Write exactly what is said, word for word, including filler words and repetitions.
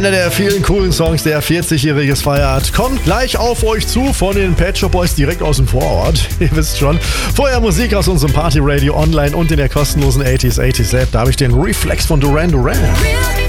Einer der vielen coolen Songs, der vierzigjähriges feiert, kommt gleich auf euch zu von den Pet Shop Boys direkt aus dem Vorort. Ihr wisst schon. Vorher Musik aus unserem Party Radio online und in der kostenlosen achtziger achtziger App. Da habe ich den Reflex von Duran Duran.